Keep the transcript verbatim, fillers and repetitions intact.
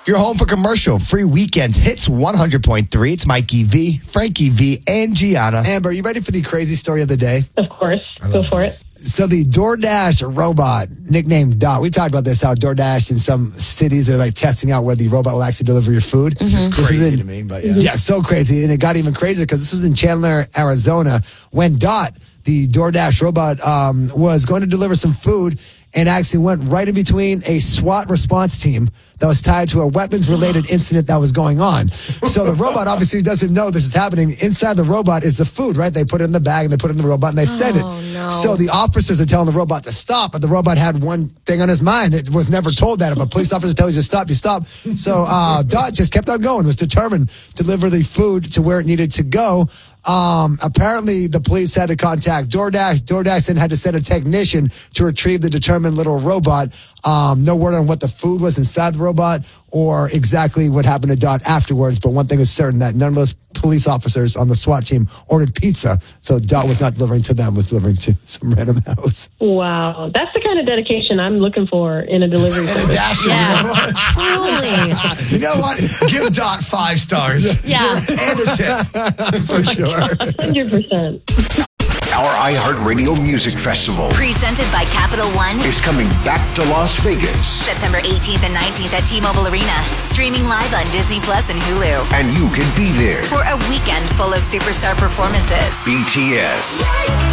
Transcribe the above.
You're home for commercial free weekend hits one hundred point three. It's Mikey V, Frankie V, and Gianna. Amber, are you ready for the crazy story of the day? Of course. Go for it. So the DoorDash robot, nicknamed Dot, we talked about this, how DoorDash in some cities, they're like testing out where the robot will actually deliver your food. Which is This crazy in- to me, but yeah. Yeah, so crazy. And it got even crazier because this was in Chandler, Arizona, when Dot, the DoorDash robot, um, was going to deliver some food and actually went right in between a SWAT response team that was tied to a weapons-related incident that was going on. So the robot obviously doesn't know this is happening. Inside the robot is the food, right? They put it in the bag and they put it in the robot and they send it. Oh, no. So the officers are telling the robot to stop, but the robot had one thing on his mind. It was never told that. If a police officer tells you to stop, you stop. So uh, Dot just kept on going, was determined to deliver the food to where it needed to go. Um, apparently, the police had to contact DoorDash. DoorDash then had to send a technician to retrieve the determined little robot. Um, no word on what the food was inside the robot or exactly what happened to Dot afterwards. But one thing is certain, that none of those police officers on the SWAT team ordered pizza. So Dot was not delivering to them, was delivering to some random house. Wow. That's the kind of dedication I'm looking for in a delivery service. Dasher, Yeah, truly. you know what? Give Dot five stars. Yeah. And a tip. For sure. one hundred percent. Our iHeartRadio Music Festival Presented by Capital One. is coming back to Las Vegas, September eighteenth and nineteenth at T-Mobile Arena. Streaming live on Disney Plus and Hulu. and you can be there. For a weekend full of superstar performances. B T S.